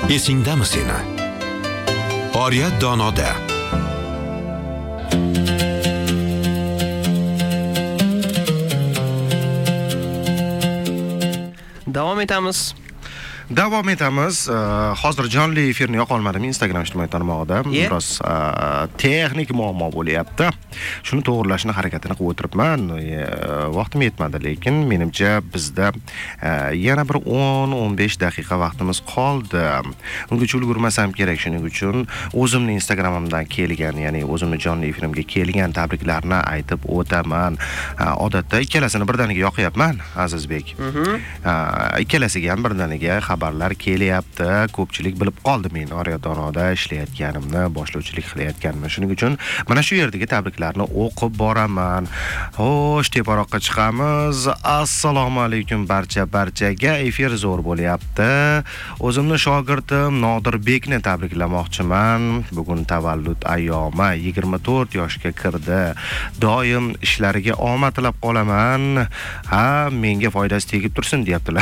Esingdami seni? Oriyat donoda. Davom etamiz. Hozir jonli efirni yoqa olmadim Instagram ijtimoiy tarmog'ida. Biroz texnik muammo bo'lyapti. Shuni to'g'rilashni harakatini qilib o'tiribman. Vaqtim yetmadi, lekin menimcha bizda yana bir 10-15 daqiqa vaqtimiz qoldi. Ungacha ulgurmasam kerak, shuning uchun o'zimning Instagramimdan kelgan, ya'ni o'zimning jonli efirimga kelgan tabriklarni aytib o'taman. Odatda ikkalasini birdaniga yoqyapman, Azizbek. Ikkalasiga ham birdaniga xabarlar kelyapti. Ko'pchilik bilib qoldi men Oriyatonoda ishlayotganimni, boshlovchilik qilayotganimni. Shuning uchun mana shu yerdagi tabriklarni o'qib boraman. Xo'sh, teparoqqa chiqamiz. Assalomu alaykum barchaga. Efir zo'r bo'lyapti. O'zimni shogirdim Nodirbekni tabriklamoqchiman. Bugun tavallud ayyomi, 24 yoshga kirdi. Doim ishlariga omad tilab qolaman. Menga foydasi tegib tursin, deyaptilar.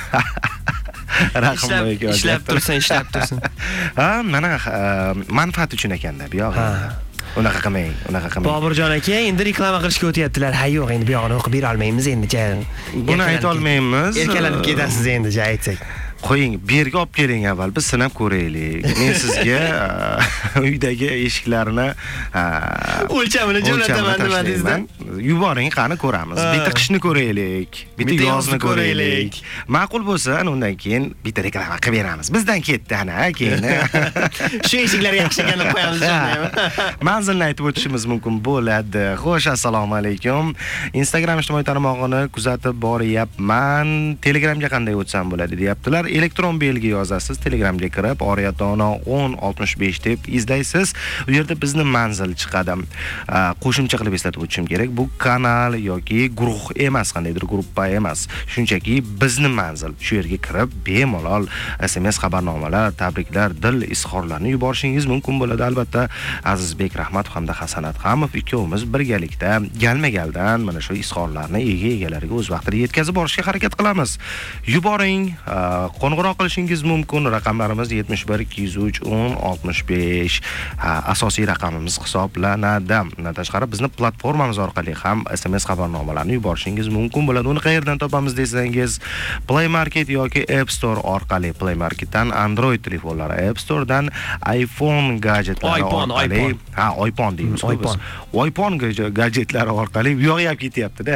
Ishlab tursin. Mana manfaat uchun ekanda, bu yog'i. Unaqa qilmang. Boburjon aka, endi reklama qilishga o'tyaptilar. Ha, yo'q, endi bu yog'ini o'qib bera olmaymiz endi. Buni ayta olmaymiz. Erkalanib ketasiz endi, aytsak. Qo'ying, berga olib keling avval, biz sinab ko'raylik. Men sizga uydagi eshiklarni o'lchamini jo'nataman nima deysizda? Yuboring, qani ko'ramiz. Bitta qishni ko'raylik, bitta yozni ko'raylik. Ma'qul bo'lsa, undan keyin bitta reklama qilib beramiz. Bizdan ketdi ana, keyin. Shu eshiklar yaxshi ekanini qo'yamiz. Manzilni aytib o'tishimiz mumkin bo'ladi. Xo'sh, assalomu alaykum. Instagram ijtimoiy tarmog'ini kuzatib boryapman. Telegramga qanday o'tsam bo'ladi, deyaptilar. Elektron belgi yozasiz, Telegramga kirib Oriyatono 1065 deb izlaysiz. U yerda bizni manzil chiqadi. Qo'shimcha qilib eslatib o'tishim kerak, bu kanal yoki guruh emas, qandaydir gruppa emas. Shunchaki bizni manzil. Shu yerga kirib bemalol SMS xabarnomalar, tabriklar, dil izhorlarini yuborishingiz mumkin bo'ladi. Albatta, Azizbek Rahmatov hamda Hasan Atxamov ikkovimiz birgalikda galma-galdan mana shu izhorlarni egalariga o'z vaqtida yetkazib borishga harakat qilamiz. Yuboring. Qo'ng'iroq qilishingiz mumkin. Raqamlarimiz 71 203 1065. Asosiy raqamimiz hisoblanadi. Bundan tashqari bizni platformamiz orqali ham SMS xabarnomalarni yuborishingiz mumkin bo'ladi. Uni qayerdan topamiz desangiz, Play Market yoki App Store orqali. Play Marketdan Android telefonlari, App Storedan iPhone gadjetlari orqali. iPhone deymiz. iPhone gadjetlari orqali bu yo'q ketyapti-da.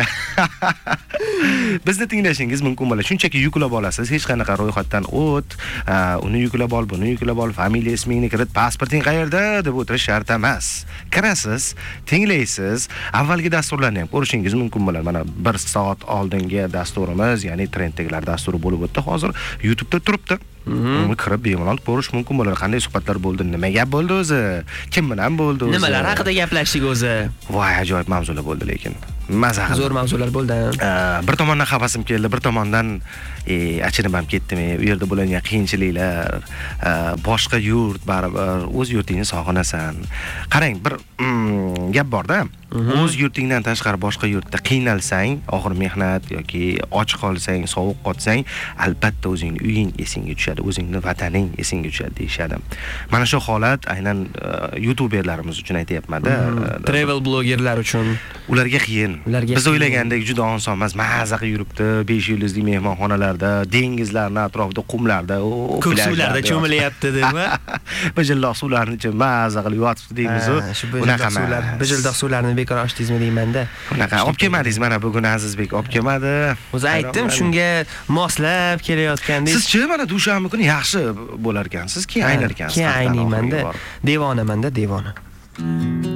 Bizni tinglashingiz mumkin bo'ladi. Shunchaki yuklab olasiz. Hech qanaqa ro'yxatdan o't, uni yuklab ol, buni yuklab ol, familiya ismingni kirit, pasporting qayerda deb o'tirish shart emas. Kirasiz, tinglaysiz, avvalgi dasturlarni ham ko'rishingiz mumkin bo'ladi. Mana 1 soat oldingi dasturimiz, ya'ni trenddagilar dasturi bo'lib o'tdi. Hozir YouTube'da turibdi. Uni kirib bemalol ko'rish mumkin bo'ladi. Qanday suhbatlar bo'ldi, nima gap bo'ldi o'zi, kim bilan bo'ldi o'zi, nimalar haqida gaplashdik o'zi. Voy, ajoyib mavzular bo'ldi, lekin maza qildi. Zo'r mavzular bo'ldi. Bir tomondan havasim keldi, bir tomondan achinib ham ketdim. U yerda bo'layotgan qiyinchiliklar, boshqa yurt, baribir o'z yurtingni sog'inasan. Qarang, bir gap bor-da. O'z yurtingdan tashqari boshqa yurtda qiynalsang, og'ir mehnat yoki och qolsang, sovuq qotsang, albatta o'zingning uying esingga tushadi, o'zingning vataning esingga tushadi deyshadi. Mana shu holat aynan youtuberlarimiz uchun aytayapman-da. Travel blogerlar uchun. Ularga qiyin. Biz o'ylagandek juda oson emas. Maza qilib yuribdi, 5 yulduzli mehmonxonalarda, dengizlarning atrofida, qumlarda, ko'k suvlarda cho'milyapti deb. Bijildoq suvlarni ichib maza qilib yotibdi deymiz-ku. Unaqa suvlar, bijildoq suvlarni bekor ochdingizmi deyman-da. Unaqa olib kelmadingiz, mana bugun Azizbek olib kelmadi. O'zi aytdim, shunga moslab kelayotgandingiz. Siz-chi mana dushanba kuni yaxshi bo'lar ekansiz, keyin aynar ekansiz. Keyin aynaymanda, devonaman-da, devona.